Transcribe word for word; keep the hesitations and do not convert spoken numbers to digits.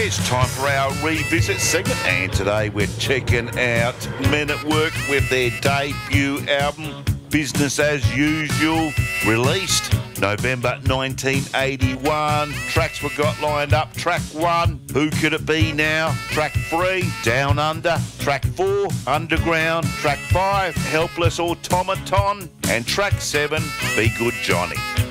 It's time for our revisit segment, and today we're checking out Men at Work with their debut album, Business As Usual, released November nineteen eighty-one. Tracks we got lined up: track one, Who Could It Be Now? Track three, Down Under. Track four, Underground. Track five, Helpless Automaton. And track seven, Be Good Johnny.